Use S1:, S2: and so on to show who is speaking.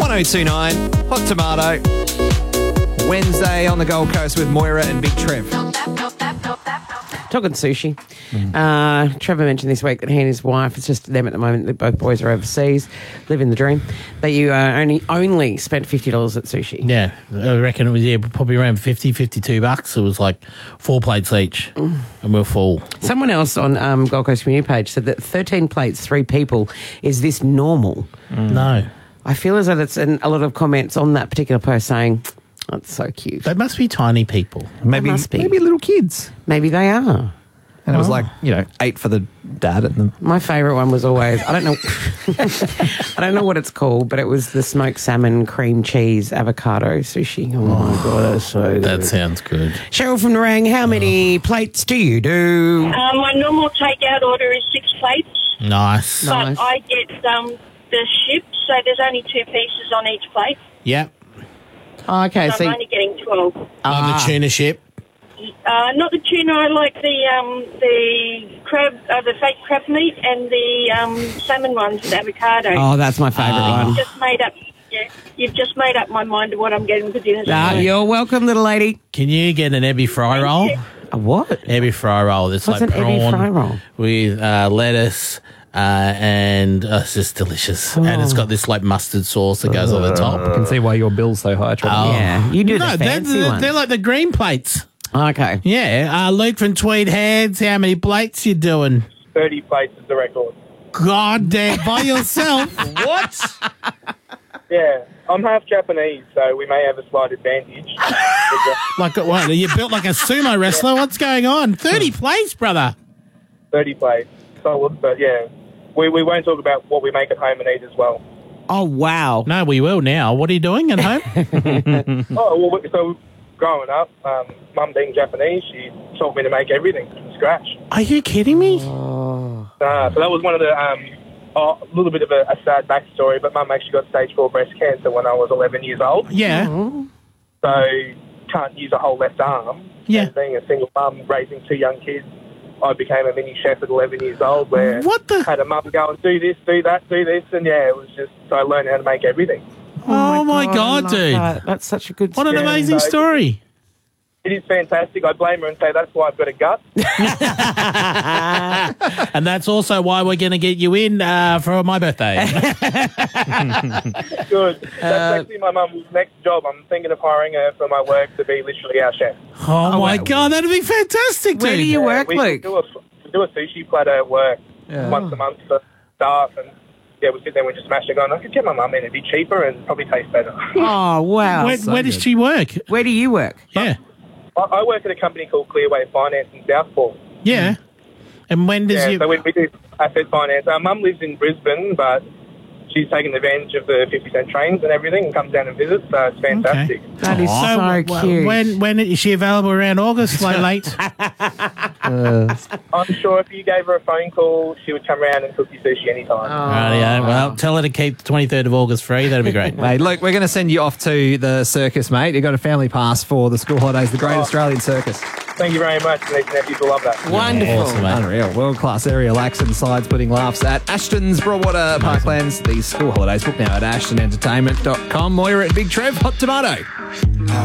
S1: 1029, Hot Tomato. Wednesday on the Gold Coast with Moira and Big Trev.
S2: Talking sushi. Trevor mentioned this week that he and his wife, it's just them at the moment, that both boys are overseas, living the dream, that you only spent $50 at sushi.
S3: Yeah, I reckon it was probably around $50, $52. It was like 4 plates each, and we're full.
S2: Someone else on Gold Coast Community page said that 13 plates, 3 people, is this normal?
S3: No.
S2: I feel as though that's a lot of comments on that particular post saying, that's so cute.
S3: They must be tiny people.
S1: Maybe little kids.
S2: Maybe they are.
S1: And it was 8 for the dad.
S2: My favourite one was always, I don't know I don't know what it's called, but it was the smoked salmon, cream cheese, avocado sushi. Oh my God, that's so good.
S3: That sounds good.
S2: Cheryl from Nerang, how many plates do you do?
S4: My normal takeout order is 6 plates.
S3: Nice.
S4: But I get the ships, so there's only 2 pieces on each plate.
S3: Yep.
S2: Oh, okay,
S4: so I'm only getting 12.
S3: The tuna ship.
S4: Not the tuna. I like the crab, the fake crab meat, and the salmon ones with avocado.
S2: Oh, that's my favourite one.
S4: You've just made up my mind of what I'm getting for dinner tonight.
S2: You're welcome, little lady.
S3: Can you get an ebi fry roll?
S2: A what?
S3: Ebi fry roll. It's
S2: What's
S3: like
S2: an ebi fry roll?
S3: prawn with lettuce. And it's just delicious. And it's got this like mustard sauce that goes on the top.
S1: I can see why your bill's so high, Trevor.
S2: Yeah, you do the fancy ones.
S3: They're like the green plates.
S2: Okay.
S3: Yeah. Luke from Tweed Heads, how many plates you doing?
S5: 30 plates is the record.
S3: God damn, by yourself? What?
S5: Yeah, I'm half Japanese, so we may have a slight advantage.
S3: Like what? Are you built like a sumo wrestler? What's going on? 30 plates, brother.
S5: 30 plates. Solid, but yeah. We won't talk about what we make at home and eat as well.
S2: Oh, wow.
S3: No, we will now. What are you doing at home?
S5: So growing up, Mum being Japanese, she taught me to make everything from scratch.
S3: Are you kidding me?
S5: So that was one of the, a little bit of a sad backstory, but Mum actually got stage 4 breast cancer when I was 11 years old.
S3: Yeah.
S5: So can't use a whole left arm.
S3: Yeah.
S5: And being a single mum, raising 2 young kids, I became a mini chef at 11 years old where I had a mum go and do this, do that, do this, and yeah, it was just, so I learned how to make everything.
S3: Oh my God, dude.
S2: That's such a good
S3: story. What an amazing story.
S5: It is fantastic. I blame her and say that's why I've got a gut.
S3: And that's also why we're going to get you in for my birthday.
S5: Good. That's actually my mum's next job. I'm thinking of hiring her for my work to be literally our chef.
S3: Oh my God, that'd be fantastic, dude.
S2: Where do you work, Luke?
S5: We do a sushi platter at work once a month for staff, and yeah, we sit there and we just smash it going, I could get my mum in, it'd be cheaper and probably taste better.
S2: Oh, wow.
S3: Where does she work?
S2: Where do you work?
S3: Yeah.
S5: I work at a company called Clearway Finance in Southport.
S3: Yeah. And when does
S5: so we do asset finance. Our mum lives in Brisbane, but she's taken advantage of the 50-cent trains and everything and comes down and visits, so it's fantastic.
S2: Okay. That is so cute.
S3: When is she available around August, late?
S5: I'm sure if you gave her a phone call, she would come around and cook you sushi anytime.
S3: Well, tell her to keep the 23rd of August free. That'd be great.
S1: Mate, look, we're going to send you off to the circus, mate. You've got a family pass for the school holidays, the Great Australian Circus.
S5: Thank you very much. Niece and nephews will love that.
S2: Wonderful.
S3: Awesome, mate.
S1: Unreal. World-class aerial action, sides-putting laughs at Ashton's Broadwater Parklands. These school holidays, book now at ashtonentertainment.com. Moira at Big Trev, Hot Tomato.